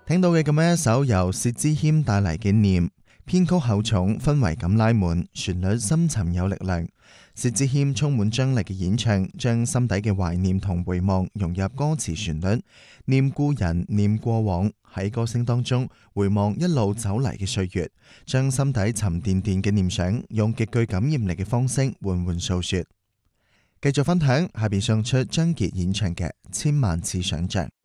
聽到嘅咁樣一首由薛之謙帶嚟嘅念，編曲厚重，氛圍感拉滿，旋律深沉有力量。薛之謙充滿張力嘅演唱，將心底嘅懷念同回望融入歌詞旋律，念故人，念過往，喺歌聲當中回望一路走嚟嘅歲月，將心底沉甸甸嘅念想用極具感染力嘅方式緩緩訴說。繼續分享，下邊送出張傑演唱嘅《千萬次想像》。